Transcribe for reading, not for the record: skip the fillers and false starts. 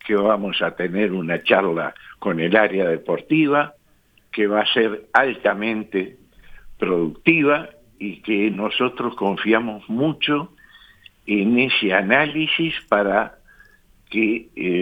que vamos a tener una charla con el área deportiva, que va a ser altamente productiva y que nosotros confiamos mucho en ese análisis para que